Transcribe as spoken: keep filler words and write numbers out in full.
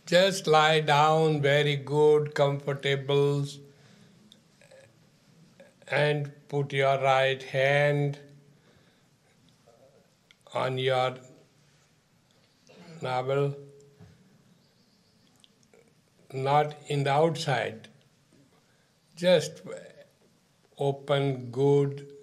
Just lie down very good, comfortable, and put your right hand on your navel, not in the outside. Just open good